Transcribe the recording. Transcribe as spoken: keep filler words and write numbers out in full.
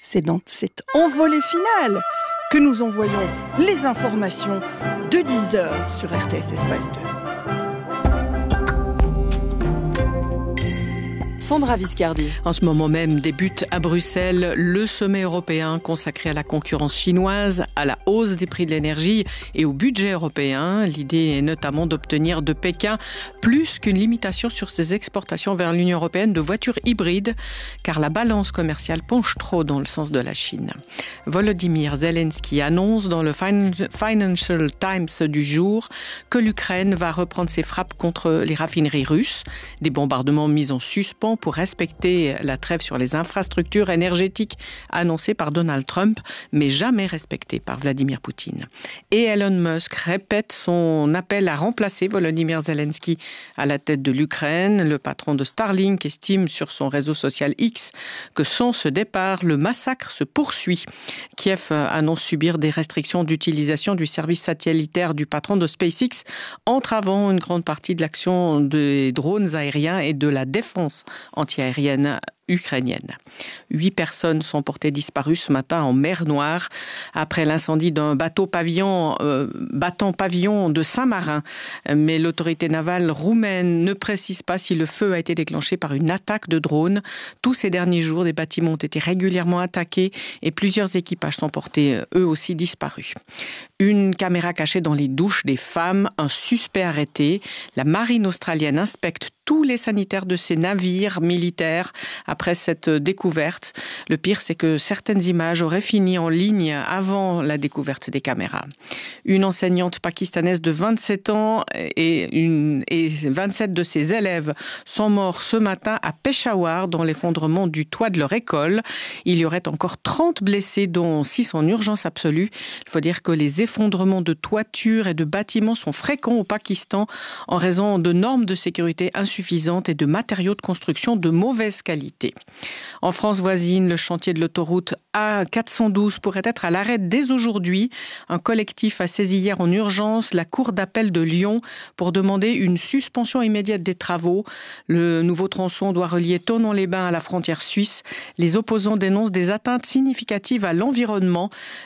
C'est dans cette envolée finale que nous envoyons les informations de dix heures sur R T S Espace deux. Sandra Viscardi. En ce moment même débute à Bruxelles le sommet européen consacré à la concurrence chinoise, à la hausse des prix de l'énergie et au budget européen. L'idée est notamment d'obtenir de Pékin plus qu'une limitation sur ses exportations vers l'Union européenne de voitures hybrides, car la balance commerciale penche trop dans le sens de la Chine. Volodymyr Zelensky annonce dans le Financial Times du jour que l'Ukraine va reprendre ses frappes contre les raffineries russes, des bombardements mis en suspens pour respecter la trêve sur les infrastructures énergétiques annoncée par Donald Trump, mais jamais respectée par Vladimir Poutine. Et Elon Musk répète son appel à remplacer Volodymyr Zelensky à la tête de l'Ukraine. Le patron de Starlink estime sur son réseau social X que sans ce départ, le massacre se poursuit. Kiev annonce subir des restrictions d'utilisation du service satellitaire du patron de SpaceX, entravant une grande partie de l'action des drones aériens et de la défense antiaérienne ukrainienne. Huit personnes sont portées disparues ce matin en mer Noire après l'incendie d'un bateau pavillon, euh, battant pavillon de Saint-Marin. Mais l'autorité navale roumaine ne précise pas si le feu a été déclenché par une attaque de drone. Tous ces derniers jours, des bâtiments ont été régulièrement attaqués et plusieurs équipages sont portés eux aussi disparus. Une caméra cachée dans les douches des femmes, un suspect arrêté. La marine australienne inspecte tous les sanitaires de ses navires militaires après cette découverte. Le pire, c'est que certaines images auraient fini en ligne avant la découverte des caméras. Une enseignante pakistanaise de vingt-sept ans et, une, et vingt-sept de ses élèves sont morts ce matin à Peshawar dans l'effondrement du toit de leur école. Il y aurait encore trente blessés, dont six en urgence absolue. Il faut dire que les effondrements de toitures et de bâtiments sont fréquents au Pakistan en raison de normes de sécurité insuffisantes et de matériaux de construction de mauvaise qualité. En France voisine, le chantier de l'autoroute A quatre cent douze pourrait être à l'arrêt dès aujourd'hui. Un collectif a saisi hier en urgence la cour d'appel de Lyon pour demander une suspension immédiate des travaux. Le nouveau tronçon doit relier Thonon-les-Bains à la frontière suisse. Les opposants dénoncent des atteintes significatives à l'environnement.